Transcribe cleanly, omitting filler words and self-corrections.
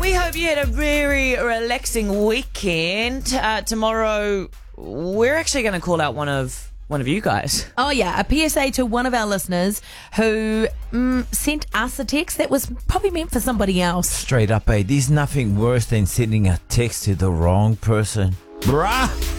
We hope you had a very relaxing weekend. Tomorrow, we're actually going to call out one of you guys. Oh, yeah. A PSA to one of our listeners who sent us a text that was probably meant for somebody else. Straight up, there's nothing worse than sending a text to the wrong person. Bruh!